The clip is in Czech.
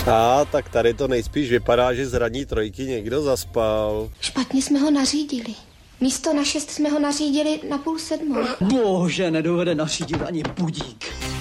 Tak tady to nejspíš vypadá, že z ranní trojky někdo zaspal. Špatně jsme ho nařídili. Místo na 6 jsme ho nařídili na 6:30. Bože, nedovede nařídit ani budík.